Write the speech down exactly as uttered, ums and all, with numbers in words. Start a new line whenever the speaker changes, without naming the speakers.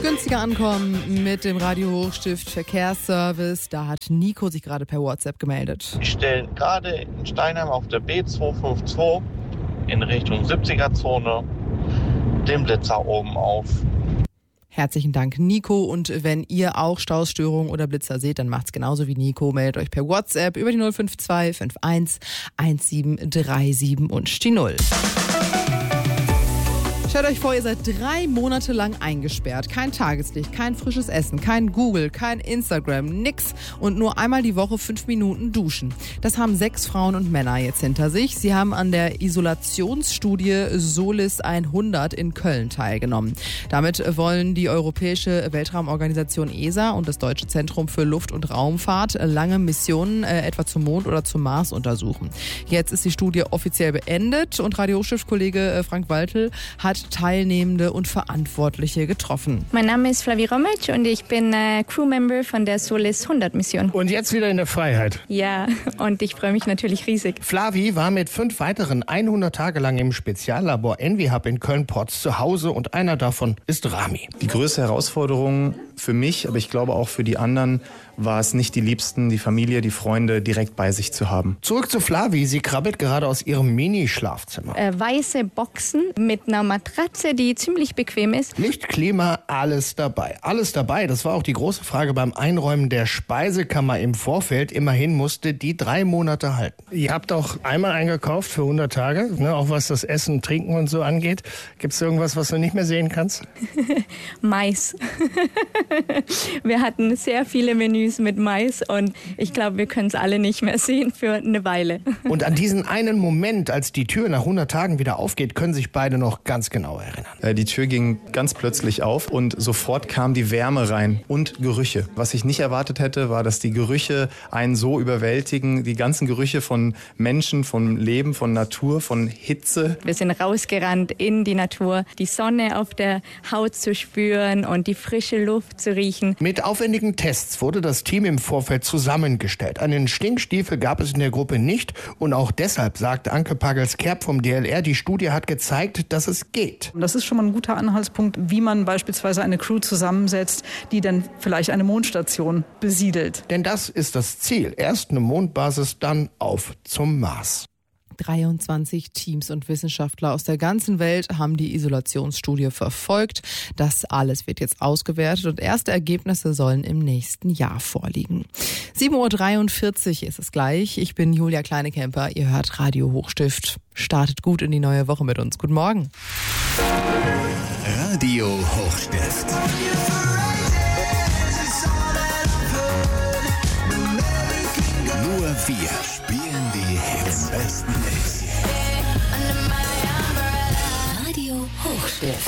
Günstiger ankommen mit dem Radio Hochstift Verkehrsservice. Da hat Nico sich gerade per WhatsApp gemeldet.
Ich stelle gerade in Steinheim auf der B zwei fünf zwei in Richtung siebziger-Zone den Blitzer oben auf.
Herzlichen Dank, Nico. Und wenn ihr auch Stausstörungen oder Blitzer seht, dann macht's genauso wie Nico. Meldet euch per WhatsApp über die null fünf zwei fünf eins eins sieben drei sieben und die null. Stellt euch vor, ihr seid drei Monate lang eingesperrt. Kein Tageslicht, kein frisches Essen, kein Google, kein Instagram, nix. Und nur einmal die Woche fünf Minuten duschen. Das haben sechs Frauen und Männer jetzt hinter sich. Sie haben an der Isolationsstudie Solis hundert in Köln teilgenommen. Damit wollen die Europäische Weltraumorganisation E S A und das Deutsche Zentrum für Luft- und Raumfahrt lange Missionen äh, etwa zum Mond oder zum Mars untersuchen. Jetzt ist die Studie offiziell beendet und Radio Hochstift-Kollege äh, Frank Waltel hat Teilnehmende und Verantwortliche getroffen.
Mein Name ist Flavi Romic und ich bin äh, Crewmember von der Solis hundert Mission.
Und jetzt wieder in der Freiheit.
Ja, und ich freue mich natürlich riesig.
Flavi war mit fünf weiteren hundert Tage lang im Speziallabor EnviHub in Köln-Porz zu Hause und einer davon ist Rami.
Die größte Herausforderung für mich, aber ich glaube auch für die anderen, war es nicht, die Liebsten, die Familie, die Freunde direkt bei sich zu haben.
Zurück zu Flavi. Sie krabbelt gerade aus ihrem Mini-Schlafzimmer.
Äh, weiße Boxen mit einer Matratze, die ziemlich bequem ist.
Licht, Klima, alles dabei. Alles dabei, das war auch die große Frage beim Einräumen der Speisekammer im Vorfeld. Immerhin musste die drei Monate halten. Ihr habt auch einmal eingekauft für hundert Tage, ne, auch was das Essen, Trinken und so angeht. Gibt es irgendwas, was du nicht mehr sehen kannst?
Mais. Wir hatten sehr viele Menüs mit Mais und ich glaube, wir können es alle nicht mehr sehen für eine Weile.
Und an diesen einen Moment, als die Tür nach hundert Tagen wieder aufgeht, können sich beide noch ganz genau erinnern.
Die Tür ging ganz plötzlich auf und sofort kam die Wärme rein und Gerüche. Was ich nicht erwartet hätte, war, dass die Gerüche einen so überwältigen. Die ganzen Gerüche von Menschen, von Leben, von Natur, von Hitze.
Wir sind rausgerannt in die Natur, die Sonne auf der Haut zu spüren und die frische Luft zu riechen.
Mit aufwendigen Tests wurde das Team im Vorfeld zusammengestellt. Einen Stinkstiefel gab es in der Gruppe nicht und auch deshalb sagt Anke Pagels-Kerb vom D L R, die Studie hat gezeigt, dass es geht.
Das ist schon mal ein guter Anhaltspunkt, wie man beispielsweise eine Crew zusammensetzt, die dann vielleicht eine Mondstation besiedelt.
Denn das ist das Ziel. Erst eine Mondbasis, dann auf zum Mars.
dreiundzwanzig Teams und Wissenschaftler aus der ganzen Welt haben die Isolationsstudie verfolgt. Das alles wird jetzt ausgewertet und erste Ergebnisse sollen im nächsten Jahr vorliegen. sieben Uhr dreiundvierzig ist es gleich. Ich bin Julia Kleinekemper. Ihr hört Radio Hochstift. Startet gut in die neue Woche mit uns. Guten Morgen.
Radio Hochstift. Nur wir spielen die Hits. Besten Hits. Radio Hochstift.